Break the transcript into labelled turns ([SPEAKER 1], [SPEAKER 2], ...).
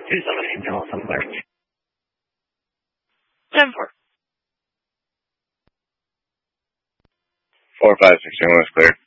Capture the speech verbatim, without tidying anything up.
[SPEAKER 1] two seven eight, Dallas, I'm clear.
[SPEAKER 2] ten four.
[SPEAKER 3] four five six one is clear.